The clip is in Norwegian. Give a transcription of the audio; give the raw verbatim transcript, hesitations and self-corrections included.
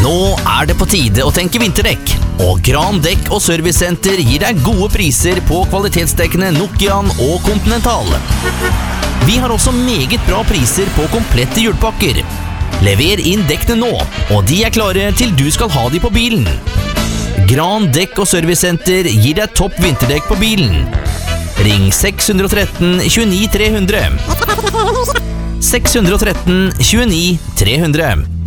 Nå er det på tide å tenke vinterdekk, og Gran Dekk og Servicesenter gir deg gode priser på kvalitetsdekkene Nokian og Continental. Vi har også meget bra priser på komplette hjulpakker. Lever inn dekkene nå, og de er klare til du skal ha de på bilen. Gran Dekk og Servicesenter gir deg topp vinterdekk på bilen. Ring seks ett tre, to ni tre hundre. seks ett tre, to ni tre hundre.